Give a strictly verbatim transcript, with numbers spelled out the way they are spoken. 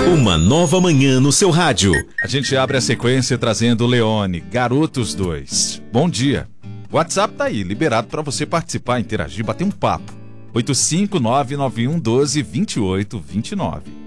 Uma nova manhã no seu rádio. A gente abre a sequência trazendo o Leone, Garotos dois. Bom dia. O WhatsApp tá aí, liberado para você participar, interagir, bater um papo. oito cinco nove nove um um dois dois oito dois nove.